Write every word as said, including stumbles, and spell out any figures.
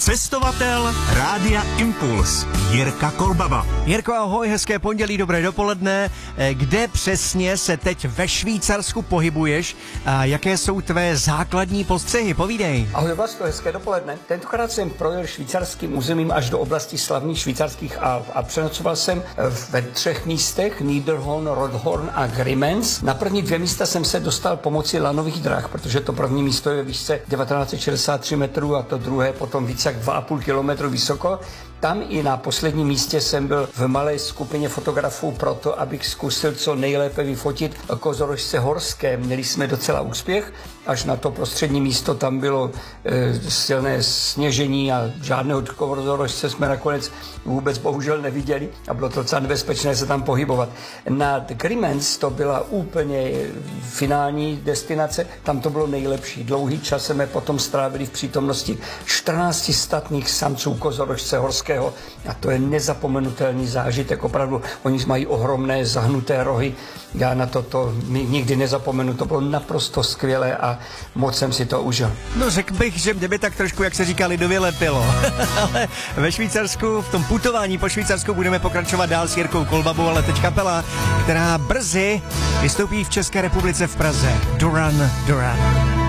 Cestovatel Rádia Impuls Jirka Kolbaba. Jirko, ahoj, hezké pondělí, dobré dopoledne. Kde přesně se teď ve Švýcarsku pohybuješ a jaké jsou tvé základní postřehy? Povídej. Ahoj Vlasto, hezké dopoledne. Tentokrát jsem projel švýcarským územím až do oblasti slavných švýcarských Alp a přenocoval jsem ve třech místech, Niederhorn, Rothorn a Grimens. Na první dvě místa jsem se dostal pomocí lanových drah, protože to první místo je výšce devatenáct set šedesát tři metrů a to druhé potom více jak dva a půl kilometru vysoko. Tam i na posledním místě jsem byl v malé skupině fotografů proto, abych zkusil co nejlépe vyfotit kozorožce horské. Měli jsme docela úspěch, až na to prostřední místo tam bylo e, silné sněžení a žádného kozorožce jsme nakonec vůbec bohužel neviděli a bylo to docela nebezpečné se tam pohybovat. Nad Grimens to byla úplně finální destinace, tam to bylo nejlepší. Dlouhý čas jsme potom strávili v přítomnosti čtrnácti statných samců kozorožce horské. A to je nezapomenutelný zážitek, opravdu. Oni mají ohromné zahnuté rohy. Já na to, to nikdy nezapomenu, to bylo naprosto skvělé a moc jsem si to užil. No řekl bych, že mě by tak trošku, jak se říká, lidově lepilo. Ale ve Švýcarsku, v tom putování po Švýcarsku budeme pokračovat dál s Jirkou Kolbabou, ale teď kapela, která brzy vystoupí v České republice v Praze. Duran Duran.